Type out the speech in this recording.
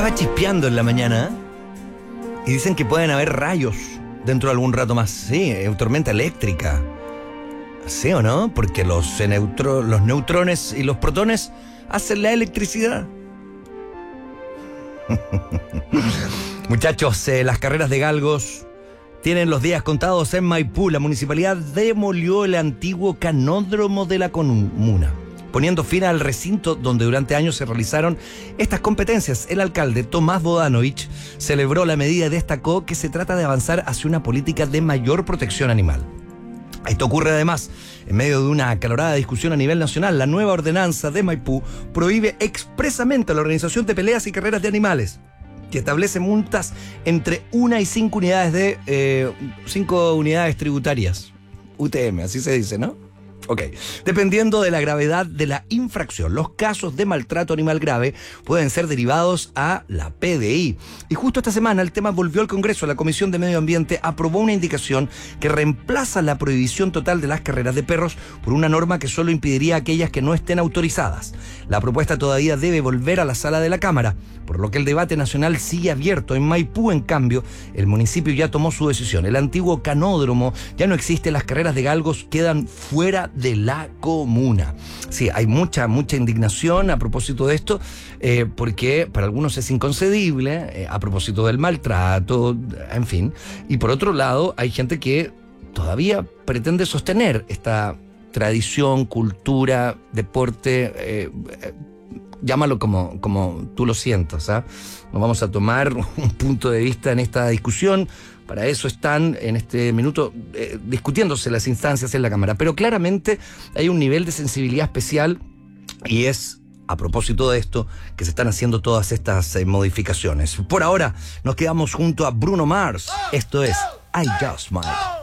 Estaba chispeando en la mañana y dicen que pueden haber rayos dentro de algún rato más. Sí, tormenta eléctrica. ¿Sí o no? Porque los neutrones y los protones hacen la electricidad. Muchachos, las carreras de galgos tienen los días contados en Maipú. La municipalidad demolió el antiguo canódromo de la comuna, poniendo fin al recinto donde durante años se realizaron estas competencias. El alcalde Tomás Bodanovich celebró la medida y destacó que se trata de avanzar hacia una política de mayor protección animal. Esto ocurre además en medio de una acalorada discusión a nivel nacional. La nueva ordenanza de Maipú prohíbe expresamente la organización de peleas y carreras de animales, que establece multas entre 1 y 5 unidades 5 unidades tributarias. UTM, así se dice, ¿no? Ok. Dependiendo de la gravedad de la infracción, los casos de maltrato animal grave pueden ser derivados a la PDI. Y justo esta semana el tema volvió al Congreso. La Comisión de Medio Ambiente aprobó una indicación que reemplaza la prohibición total de las carreras de perros por una norma que solo impediría aquellas que no estén autorizadas. La propuesta todavía debe volver a la sala de la Cámara, por lo que el debate nacional sigue abierto. En Maipú, en cambio, el municipio ya tomó su decisión. El antiguo canódromo ya no existe, las carreras de galgos quedan fuera de la comuna. Sí, hay mucha indignación a propósito de esto, porque para algunos es inconcebible, a propósito del maltrato, en fin. Y por otro lado, hay gente que todavía pretende sostener esta tradición, cultura, deporte, llámalo como tú lo sientas, ¿ah? No vamos a tomar un punto de vista en esta discusión. Para eso están en este minuto discutiéndose las instancias en la Cámara. Pero claramente hay un nivel de sensibilidad especial y es a propósito de esto que se están haciendo todas estas modificaciones. Por ahora nos quedamos junto a Bruno Mars. Esto es I Just Might.